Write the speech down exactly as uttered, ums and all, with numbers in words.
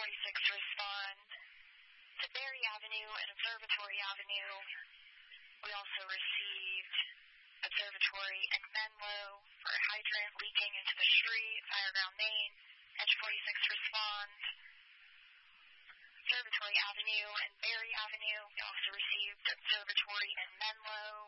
forty-six respond to Berry Avenue and Observatory Avenue. We also received Observatory and Menlo for a hydrant leaking into the street, Fireground Main. Edge forty-six respond. Observatory Avenue and Berry Avenue. We also received Observatory and Menlo.